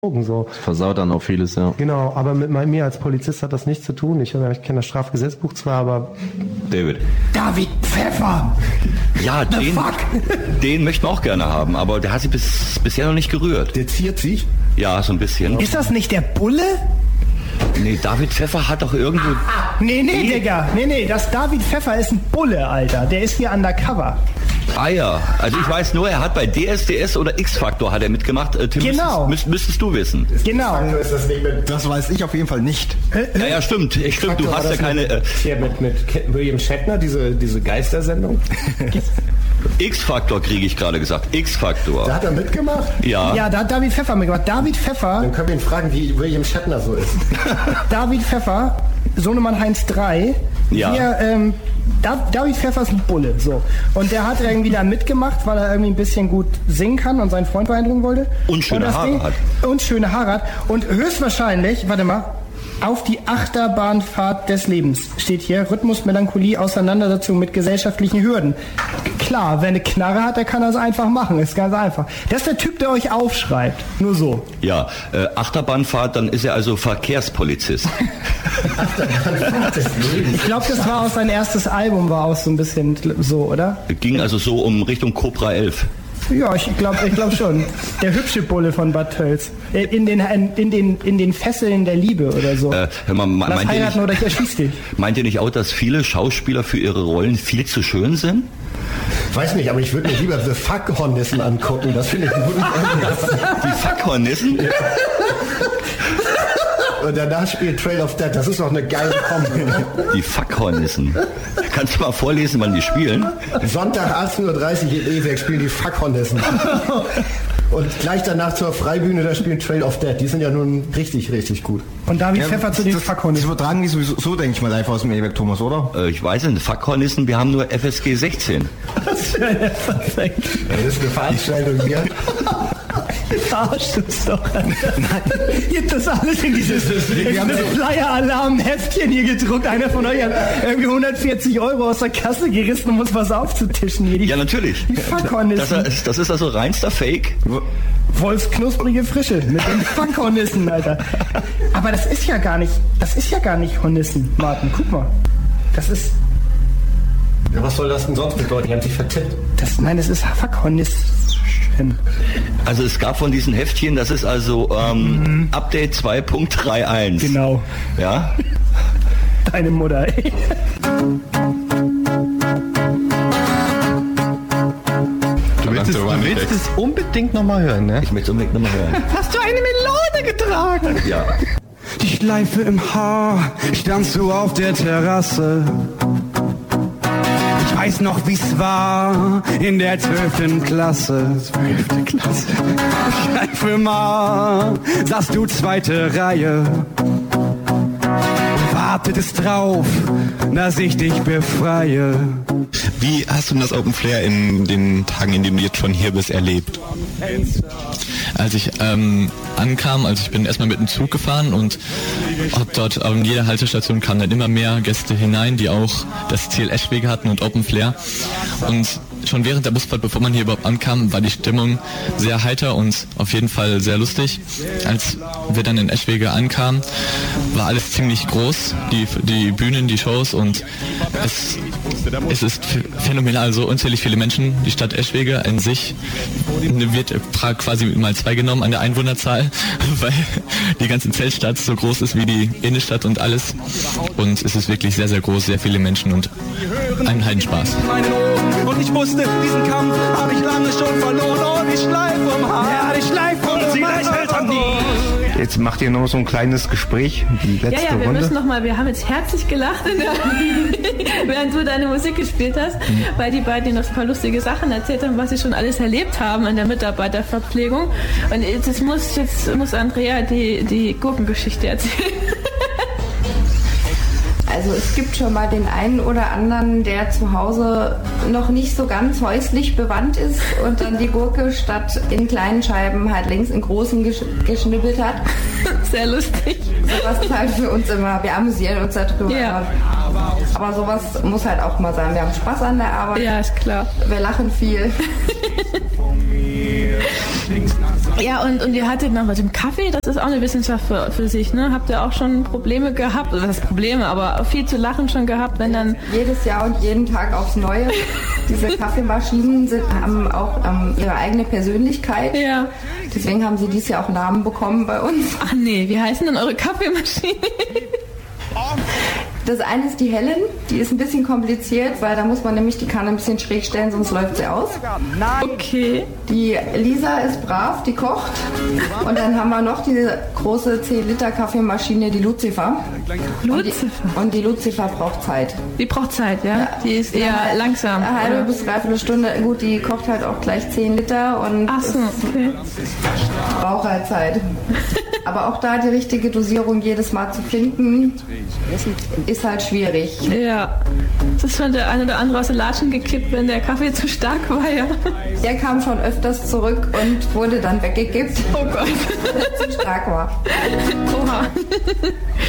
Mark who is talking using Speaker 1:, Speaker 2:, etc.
Speaker 1: So.
Speaker 2: Das versaut dann auch vieles, ja.
Speaker 1: Genau, aber mit mir als Polizist hat das nichts zu tun. Ich kenne das Strafgesetzbuch zwar, aber...
Speaker 3: David
Speaker 4: Pfeffer!
Speaker 3: Ja, den möchten wir auch gerne haben, aber der hat sich bisher noch nicht gerührt.
Speaker 4: Der ziert sich?
Speaker 3: Ja, so ein bisschen.
Speaker 4: Ist das nicht der Bulle?
Speaker 3: Nee, David Pfeffer hat doch irgendwo...
Speaker 4: Nee, Digga. Nee, das David Pfeffer ist ein Bulle, Alter. Der ist hier undercover.
Speaker 3: Ah ja, also ich weiß nur, er hat bei DSDS oder X-Factor hat er mitgemacht. Tim,
Speaker 4: genau.
Speaker 3: Müsstest du wissen.
Speaker 4: Genau.
Speaker 5: Das weiß ich auf jeden Fall nicht.
Speaker 3: Ja, stimmt. Du hast ja keine...
Speaker 1: Hier mit William Shatner, diese Geistersendung?
Speaker 3: X-Factor kriege ich gerade gesagt. X-Factor.
Speaker 4: Da hat er mitgemacht?
Speaker 3: Ja.
Speaker 4: Ja, da hat David Pfeffer mitgemacht. David Pfeffer...
Speaker 1: Dann können wir ihn fragen, wie William Shatner so ist.
Speaker 4: David Pfeffer, Sohnemann Heinz 3.
Speaker 3: Ja.
Speaker 4: Hier, David Pfeffer ist ein Bulle, so. Und der hat irgendwie da mitgemacht, weil er irgendwie ein bisschen gut singen kann und seinen Freund beeindrucken wollte.
Speaker 3: Und schöne Haare hat.
Speaker 4: Und schöne Haare hat. Und höchstwahrscheinlich, warte mal, auf die Achterbahnfahrt des Lebens steht hier Rhythmus, Melancholie, Auseinandersetzung mit gesellschaftlichen Hürden. Klar, wer eine Knarre hat, der kann das einfach machen. Ist ganz einfach. Das ist der Typ, der euch aufschreibt. Nur so.
Speaker 3: Ja, Achterbahnfahrt, dann ist er also Verkehrspolizist.
Speaker 4: Ich glaube, das war auch sein erstes Album, war auch so ein bisschen so, oder?
Speaker 3: Ging also so um Richtung Cobra 11.
Speaker 4: Ja, ich glaub schon. Der hübsche Bulle von Bad Tölz. In den Fesseln der Liebe oder so.
Speaker 3: Hör mal,
Speaker 4: Lass heiraten oder ich erschieß dich.
Speaker 3: Meint ihr nicht auch, dass viele Schauspieler für ihre Rollen viel zu schön sind?
Speaker 1: Weiß nicht, aber ich würde mir lieber The Fuck-Hornissen angucken. Das finde ich einen guten Film.
Speaker 3: Die Fuck-Hornissen?
Speaker 1: Und danach spielt Trail of Death. Das ist doch eine geile Kombi.
Speaker 3: Die Fuck-Hornissen. Kannst du mal vorlesen, wann die spielen?
Speaker 1: Sonntag 18:30 Uhr in E-Werk spielen die Fuck-Hornissen. Und gleich danach zur Freibühne, da spielen Trail of Death. Die sind ja nun richtig, richtig gut.
Speaker 4: Und David Pfeffer zu den
Speaker 5: Fuck-Hornissen. Das übertragen die sowieso, denke ich mal, einfach aus dem E-Werk, Thomas, oder?
Speaker 3: Ich weiß nicht, Fuck-Hornissen, wir haben nur FSG 16.
Speaker 4: Das perfekt.
Speaker 1: Das ist eine Veranstaltung hier.
Speaker 4: Verarscht uns doch. Ihr habt das alles in dieses Flyer-Alarm-Heftchen hier gedruckt. Einer von euch hat irgendwie 140 € aus der Kasse gerissen, um uns was aufzutischen. Hier.
Speaker 3: Ja, natürlich.
Speaker 4: Die Fuck-Hornissen.
Speaker 3: Das ist also reinster Fake.
Speaker 4: Wolfsknusprige Frische mit den Fuck-Hornissen, Alter. Aber das ist ja gar nicht Hornissen, Martin. Guck mal. Das ist...
Speaker 1: Ja, was soll das denn sonst bedeuten? Die haben sich vertippt.
Speaker 4: Nein, es ist Fuck-Hornissen.
Speaker 3: Also es gab von diesen Heftchen, das ist also Update 2.31.
Speaker 4: Genau.
Speaker 3: Ja?
Speaker 4: Deine Mutter, ey.
Speaker 5: Du willst es unbedingt nochmal hören, ne?
Speaker 3: Ich möchte es unbedingt nochmal hören.
Speaker 4: Hast du eine Melone getragen?
Speaker 3: Ja.
Speaker 6: Die Schleife im Haar, standst du auf der Terrasse. Ich weiß noch, wie's war in der 12. Klasse. 12. Klasse. Schleife im Haar, saßt du 2. Reihe. Wartetest drauf, dass ich dich befreie.
Speaker 7: Wie hast du das Open Flair in den Tagen, in denen du jetzt schon hier bist, erlebt?
Speaker 8: Als ich ankam, also ich bin erstmal mit dem Zug gefahren und hab dort an jeder Haltestation kamen dann immer mehr Gäste hinein, die auch das Ziel Eschwege hatten und Open Flair. Und schon während der Busfahrt, bevor man hier überhaupt ankam, war die Stimmung sehr heiter und auf jeden Fall sehr lustig. Als wir dann in Eschwege ankamen, war alles ziemlich groß, die Bühnen, die Shows, und es ist phänomenal, so unzählig viele Menschen. Die Stadt Eschwege in sich wird quasi mal 2 genommen an der Einwohnerzahl, weil die ganze Zeltstadt so groß ist wie die Innenstadt und alles. Und es ist wirklich sehr, sehr groß, sehr viele Menschen und ein Heidenspaß.
Speaker 6: Und ich wusste, diesen Kampf habe ich lange schon verloren. Oh, die Schleife um Haar. Ja, die Schleife um sie gleich hält an die.
Speaker 5: Jetzt macht ihr noch so ein kleines Gespräch, die letzte
Speaker 9: wir
Speaker 5: Runde.
Speaker 9: Müssen noch mal, wir haben jetzt herzlich gelacht, während du deine Musik gespielt hast, weil die beiden noch ein paar lustige Sachen erzählt haben, was sie schon alles erlebt haben an der Mitarbeiterverpflegung. Und jetzt muss Andrea die Gurkengeschichte erzählen.
Speaker 10: Also es gibt schon mal den einen oder anderen, der zu Hause noch nicht so ganz häuslich bewandt ist und dann die Gurke statt in kleinen Scheiben halt links in großen geschnippelt hat.
Speaker 9: Sehr lustig.
Speaker 10: Sowas ist halt für uns immer, wir amüsieren uns darüber.
Speaker 9: Ja.
Speaker 10: Aber sowas muss halt auch mal sein. Wir haben Spaß an der Arbeit.
Speaker 9: Ja, ist klar.
Speaker 10: Wir lachen viel.
Speaker 9: Ja, und ihr hattet noch mit dem Kaffee, das ist auch eine Wissenschaft für sich, ne? Habt ihr auch schon Probleme gehabt? Also das ist Probleme, aber viel zu lachen schon gehabt, wenn dann...
Speaker 10: Jedes Jahr und jeden Tag aufs Neue. Diese Kaffeemaschinen haben auch ihre eigene Persönlichkeit.
Speaker 9: Ja.
Speaker 10: Deswegen haben sie dieses Jahr auch Namen bekommen bei uns.
Speaker 9: Ach nee, wie heißen denn eure Kaffeemaschinen?
Speaker 10: Das eine ist die Helen, die ist ein bisschen kompliziert, weil da muss man nämlich die Kanne ein bisschen schräg stellen, sonst läuft sie aus.
Speaker 9: Okay.
Speaker 10: Die Lisa ist brav, die kocht. Und dann haben wir noch diese große 10-Liter Kaffeemaschine, die Lucifer.
Speaker 9: Lucifer?
Speaker 10: Und die Lucifer braucht Zeit.
Speaker 9: Die braucht Zeit, ja? Die ist eher langsam.
Speaker 10: Eine halbe bis dreiviertel Stunde. Gut, die kocht halt auch gleich 10 Liter und
Speaker 9: ach so, okay.
Speaker 10: Braucht halt Zeit. Aber auch da die richtige Dosierung jedes Mal zu finden, ist halt schwierig.
Speaker 9: Ja, das ist schon der eine oder andere aus den Latschen gekippt, wenn der Kaffee zu stark war, ja.
Speaker 10: Der kam schon öfters zurück und wurde dann weggekippt,
Speaker 9: oh Gott,
Speaker 10: weil er zu stark war.
Speaker 9: Oha.